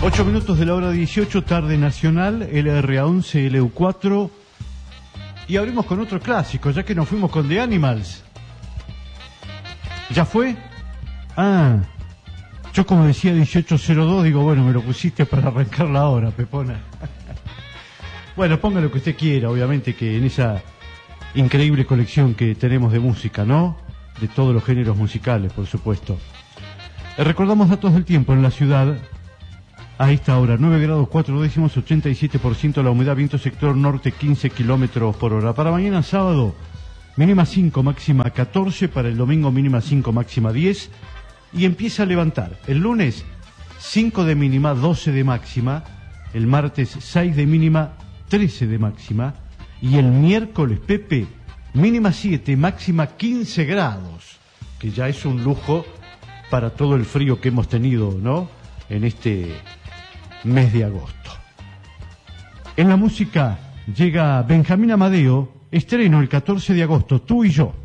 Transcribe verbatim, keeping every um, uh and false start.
Ocho minutos de la hora dieciocho, tarde nacional, L R A once, L U cuatro. Y abrimos con otro clásico, ya que nos fuimos con The Animals. ¿Ya fue? Ah, yo como decía dieciocho cero dos, digo, bueno, me lo pusiste para arrancar la hora, Pepona. Bueno, ponga lo que usted quiera, obviamente que en esa increíble colección que tenemos de música, ¿no? De todos los géneros musicales, por supuesto. Eh, recordamos datos del tiempo en la ciudad. A esta hora, nueve grados cuatro décimos, ochenta y siete por ciento la humedad, viento sector norte, quince kilómetros por hora. Para mañana sábado, mínima cinco, máxima catorce. Para el domingo, mínima cinco, máxima diez. Y empieza a levantar. El lunes, cinco de mínima, doce de máxima. El martes, seis de mínima, trece de máxima. Y el miércoles, Pepe, mínima siete, máxima quince grados. Que ya es un lujo para todo el frío que hemos tenido, ¿no? En este mes de agosto. En la música llega Benjamín Amadeo, estreno el catorce de agosto, Tú y yo.